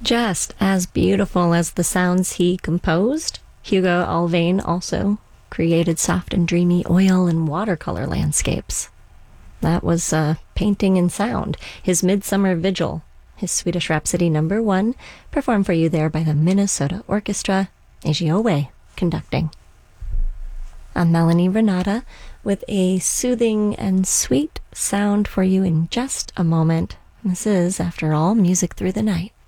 Just as beautiful as the sounds he composed, Hugo Alvain also created soft and dreamy oil and watercolor landscapes. That was painting and sound. His Midsummer Vigil, his Swedish Rhapsody #1, performed for you there by the Minnesota Orchestra, Eiji Owe conducting. I'm Melanie Renata with a soothing and sweet sound for you in just a moment. This is, after all, Music Through the Night.